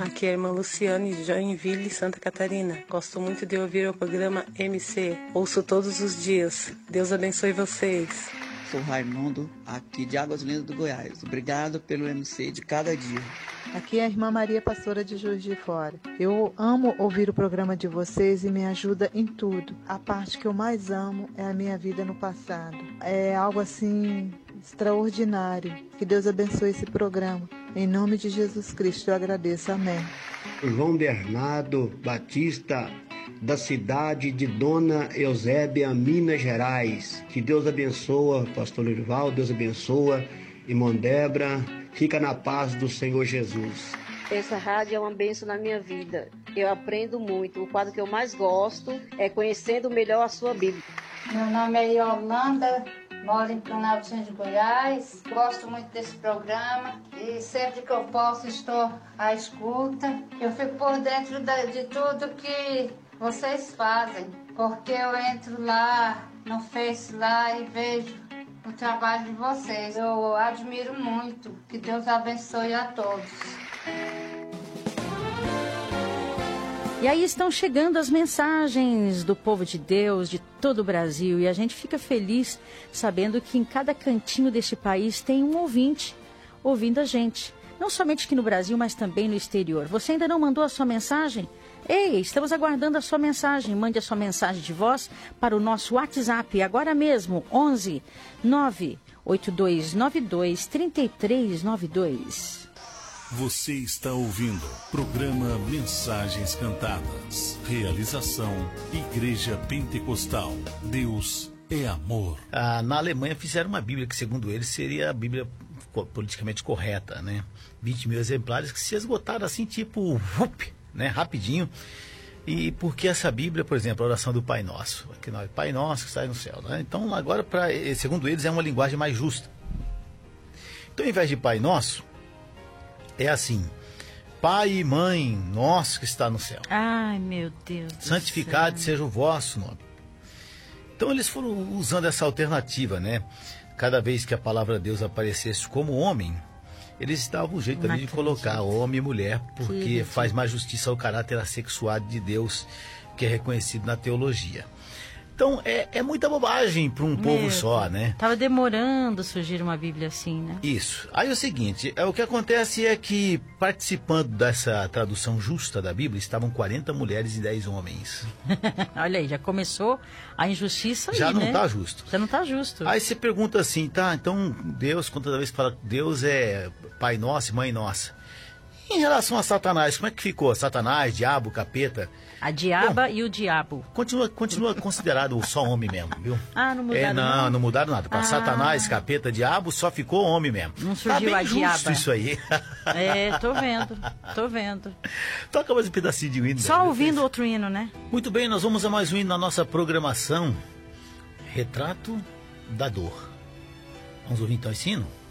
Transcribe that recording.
Aqui é a irmã Luciane de Joinville, Santa Catarina. Gosto muito de ouvir o programa MC. Ouço todos os dias. Deus abençoe vocês. Sou Raimundo, aqui de Águas Lindas do Goiás. Obrigado pelo MC de cada dia. Aqui é a irmã Maria, pastora de Juiz de Fora. Eu amo ouvir o programa de vocês e me ajuda em tudo. A parte que eu mais amo é a minha vida no passado. É algo assim extraordinário. Que Deus abençoe esse programa. Em nome de Jesus Cristo eu agradeço. Amém. João Bernardo Batista, da cidade de Dona Eusébia, Minas Gerais. Que Deus abençoe, pastor Lorival, Deus abençoe, irmã Débora. Fica na paz do Senhor Jesus. Essa rádio é uma bênção na minha vida. Eu aprendo muito. O quadro que eu mais gosto é Conhecendo Melhor a Sua Bíblia. Meu nome é Yolanda, moro em Planaltina de Goiás. Gosto muito desse programa e sempre que eu posso estou à escuta. Eu fico por dentro de tudo que vocês fazem, porque eu entro lá no Face lá e vejo o trabalho de vocês. Eu admiro muito. Que Deus abençoe a todos. E aí estão chegando as mensagens do povo de Deus, de todo o Brasil. E a gente fica feliz sabendo que em cada cantinho deste país tem um ouvinte ouvindo a gente. Não somente aqui no Brasil, mas também no exterior. Você ainda não mandou a sua mensagem? Ei, estamos aguardando a sua mensagem. Mande a sua mensagem de voz para o nosso WhatsApp agora mesmo, 11 98292 3392. Você está ouvindo programa Mensagens Cantadas. Realização Igreja Pentecostal. Deus é amor. Na Alemanha fizeram uma Bíblia que, segundo eles, seria a Bíblia politicamente correta, né? 20 mil exemplares que se esgotaram assim, tipo, né? Rapidinho. E porque essa Bíblia, por exemplo, a oração do Pai Nosso, aqui nós, Pai Nosso que está no céu, né? Então agora, segundo eles, é uma linguagem mais justa. Então, ao invés de Pai Nosso, é assim: Pai e Mãe Nosso que está no céu. Ai, meu Deus. Santificado seja o vosso nome. Então eles foram usando essa alternativa, né? Cada vez que a palavra de Deus aparecesse como homem, eles davam um jeito ali de colocar homem e mulher, porque faz mais justiça ao caráter assexuado de Deus, que é reconhecido na teologia. Então, é muita bobagem para um povo só, né? Tava demorando surgir uma Bíblia assim, né? Isso. Aí o seguinte, o que acontece é que, participando dessa tradução justa da Bíblia, estavam 40 mulheres e 10 homens. Olha aí, já começou a injustiça aí, já não né? tá justo. Já não tá justo. Aí você pergunta assim, tá, então Deus, toda vez que fala Deus é Pai Nosso e Mãe Nossa. Em relação a Satanás, como é que ficou? Satanás, diabo, capeta? A diaba e o diabo. Continua considerado só homem mesmo, viu? Ah, não mudaram não mudaram nada. Para Satanás, capeta, diabo, só ficou homem mesmo. Não surgiu tá bem a diaba. justo isso aí. Tô vendo. Toca mais um pedacinho de hino. Só ouvindo outro hino, né? Muito bem, nós vamos a mais um hino na nossa programação. Retrato da Dor. Vamos ouvir então esse hino?